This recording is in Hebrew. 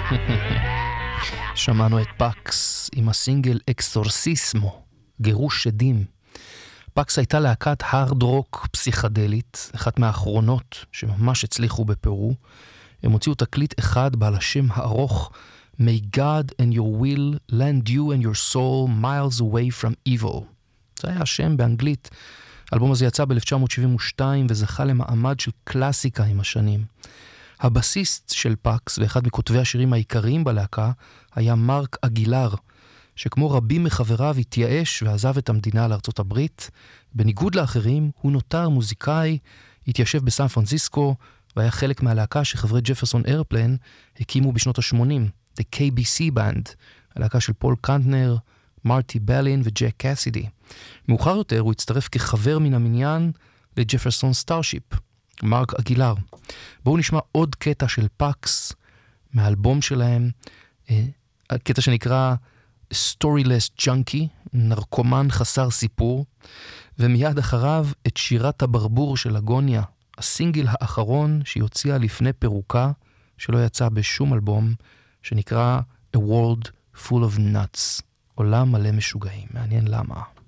שמענו את פאקס עם הסינגל אקסורסיסמו, גירוש שדים. פאקס הייתה להקת הארד רוק פסיכדלית, אחת מהאחרונות שממש הצליחו בפרו. הם הוציאו תקליט אחד בעל השם הארוך, May God and your will land you and your soul miles away from evil. זה היה השם באנגלית. האלבום הזה יצא ב-1972 וזכה למעמד של קלאסיקה עם השנים. הבסיסט של פאקס ואחד מכותבי השירים העיקריים בלהקה היה מרק אגילר, שכמו רבים מחבריו התייאש ועזב את המדינה לארצות הברית. בניגוד לאחרים, הוא נותר מוזיקאי, התיישב בסן פרנסיסקו, והיה חלק מהלהקה שחברי ג'פרסון איירפלן הקימו בשנות ה-80, The KBC Band, הלהקה של פול קנטנר, מרטי בלין וג'ק קסידי. מאוחר יותר הוא הצטרף כחבר מן המניין לג'פרסון סטארשיפ, מרק אגילר. בואו נשמע עוד קטע של פאקס מהאלבום שלהם, קטע שנקרא Storyless Junkie, נרקומן חסר סיפור, ומיד אחריו את שירת הברבור של אגוניה, הסינגל האחרון שהיא הוציאה לפני פירוקה, שלא יצא בשום אלבום, שנקרא A World Full of Nuts, עולם מלא משוגעים. מעניין למה.